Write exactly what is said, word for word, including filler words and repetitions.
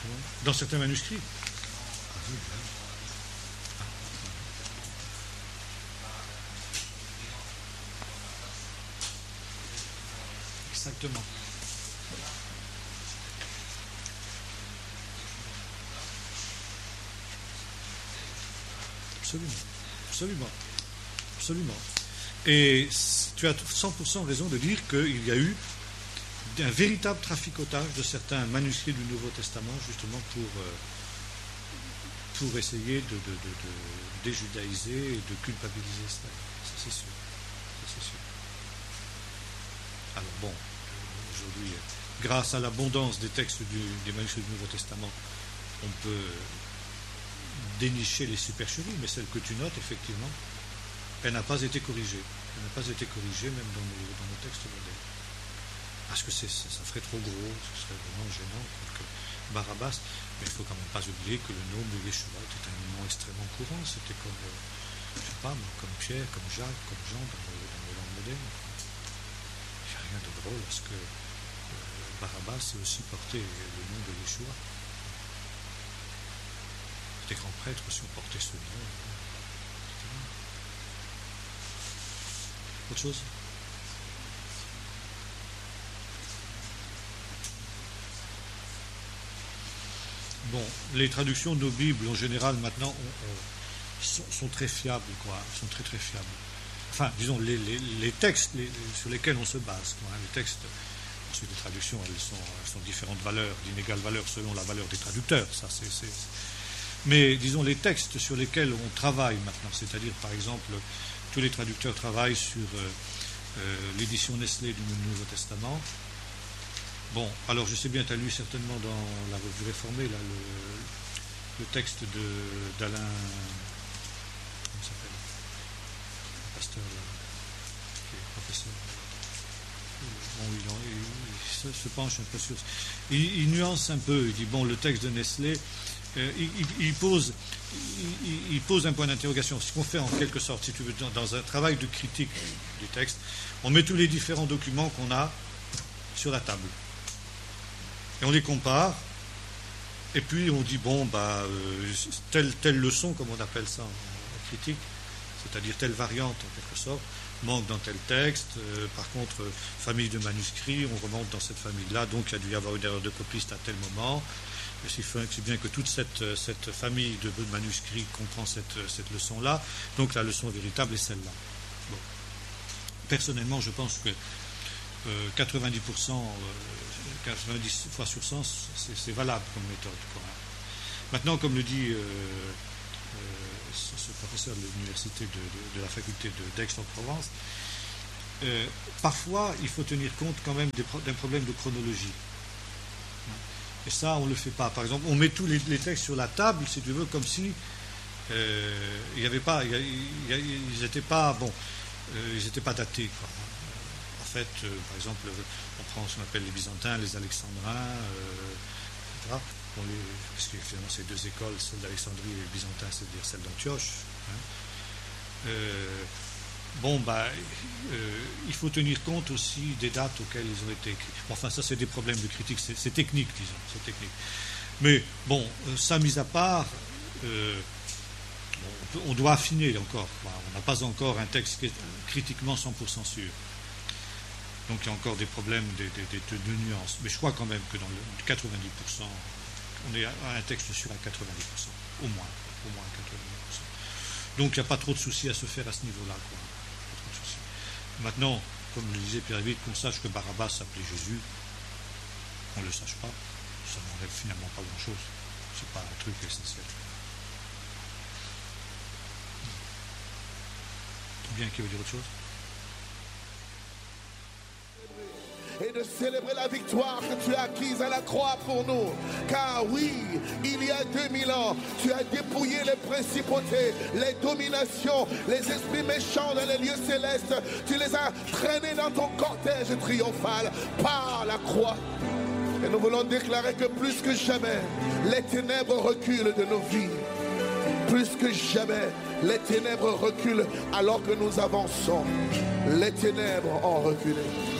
Dans certains manuscrits. Exactement. Absolument. Absolument. Absolument. Et tu as cent pour cent raison de dire qu'il y a eu un véritable traficotage de certains manuscrits du Nouveau Testament, justement pour, euh, pour essayer de, de, de, de déjudaïser et de culpabiliser Israël. Ça, c'est sûr. Ça, c'est sûr. Alors bon, aujourd'hui, grâce à l'abondance des textes du, des manuscrits du Nouveau Testament, on peut dénicher les supercheries, mais celle que tu notes, effectivement, elle n'a pas été corrigée. Elle n'a pas été corrigée même dans nos, dans nos textes modernes. Parce que c'est, ça ferait trop gros, ce serait vraiment gênant. Que Barabbas, mais il ne faut quand même pas oublier que le nom de Yeshua était un nom extrêmement courant. C'était comme, euh, je sais pas, comme Pierre, comme Jacques, comme Jean dans les, dans les langues modernes. Il n'y a rien de drôle à ce que euh, Barabbas ait aussi porté le nom de Yeshua. Les grands prêtres aussi ont porté ce nom. Autre chose ? Bon, les traductions de nos Bibles, en général, maintenant, on, on, sont, sont très fiables, quoi. Sont très, très fiables. Enfin, disons, les, les, les textes les, sur lesquels on se base, quoi, hein, les textes, ensuite, les traductions, elles sont, elles sont de différentes valeurs, d'inégales valeurs selon la valeur des traducteurs, ça, c'est... c'est... Mais, disons, les textes sur lesquels on travaille maintenant, c'est-à-dire, par exemple, tous les traducteurs travaillent sur euh, euh, l'édition Nestlé du Nouveau Testament. Bon, alors je sais bien, tu as lu certainement dans la Revue Réformée là, le, le texte de, d'Alain, comment s'appelle, le pasteur là, qui est professeur. Bon, il, en, il, il se, se penche un peu sur... Il, il nuance un peu, il dit, bon, le texte de Nestlé, euh, il, il, il, pose, il, il pose un point d'interrogation. Ce qu'on fait en quelque sorte, si tu veux, dans, dans un travail de critique du texte, on met tous les différents documents qu'on a sur la table. Et on les compare, et puis on dit, bon, bah, euh, telle, telle leçon, comme on appelle ça en, en critique, c'est-à-dire telle variante, en quelque sorte, manque dans tel texte, euh, par contre, euh, famille de manuscrits, on remonte dans cette famille-là, donc il y a dû y avoir une erreur de copiste à tel moment, et c'est bien que toute cette, cette famille de manuscrits comprend cette, cette leçon-là, donc la leçon véritable est celle-là. Bon. Personnellement, je pense que euh, quatre-vingt-dix pour cent, euh, quatre-vingt-dix fois sur cent, c'est, c'est valable comme méthode, quoi. Maintenant, comme le dit euh, euh, ce, ce professeur de l'université de, de, de la faculté de, d'Aix-en-Provence, euh, parfois il faut tenir compte quand même des, d'un problème de chronologie. Et ça, on ne le fait pas. Par exemple, on met tous les, les textes sur la table, si tu veux, comme si euh, il y avait pas, il y a, il y a, ils n'étaient pas, bon, euh, ils n'étaient pas datés, quoi. En fait, euh, par exemple, on prend ce qu'on appelle les Byzantins, les Alexandrins, euh, et cetera. On les, parce que finalement, ces deux écoles, celle d'Alexandrie et les Byzantins, c'est-à-dire celle d'Antioche. Hein. Euh, bon, bah, euh, il faut tenir compte aussi des dates auxquelles ils ont été écrits. Bon, enfin, ça, c'est des problèmes de critique, c'est, c'est technique, disons, c'est technique. Mais bon, euh, ça mis à part, euh, bon, on, peut, on doit affiner encore. Quoi. On n'a pas encore un texte qui est critiquement cent pour cent sûr. Donc, il y a encore des problèmes de, de, de, de nuances. Mais je crois quand même que dans le quatre-vingt-dix pour cent, on est à un texte sûr à quatre-vingt-dix pour cent, au moins, au moins quatre-vingt-dix pour cent. Donc, il n'y a pas trop de soucis à se faire à ce niveau-là, quoi. Maintenant, comme le disait Pierre David, qu'on sache que Barabbas s'appelait Jésus, qu'on ne le sache pas, ça n'enlève finalement pas grand-chose. Ce n'est pas un truc essentiel. Ou bien qui veut dire autre chose? Et de célébrer la victoire que tu as acquise à la croix pour nous. Car oui, il y a deux mille ans, tu as dépouillé les principautés, les dominations, les esprits méchants dans les lieux célestes. Tu les as traînés dans ton cortège triomphal par la croix. Et nous voulons déclarer que plus que jamais, les ténèbres reculent de nos vies. Plus que jamais, les ténèbres reculent alors que nous avançons. Les ténèbres ont reculé.